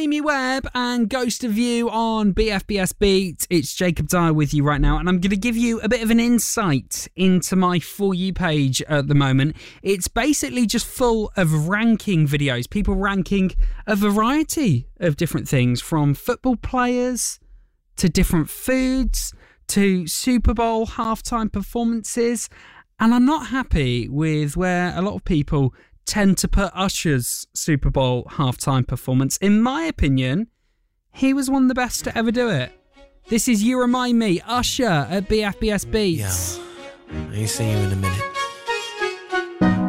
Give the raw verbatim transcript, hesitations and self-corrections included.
Amy Webb and Ghost of You on B F B S Beat. It's Jacob Dyer with you right now, and I'm going to give you a bit of an insight into my For You page at the moment. It's basically just full of ranking videos, people ranking a variety of different things, from football players to different foods to Super Bowl halftime performances. And I'm not happy with where a lot of people tend to put Usher's Super Bowl halftime performance. In my opinion, he was one of the best to ever do it. This is You Remind Me, Usher at B F B S Beats. Yo, I ain't seen you in a minute.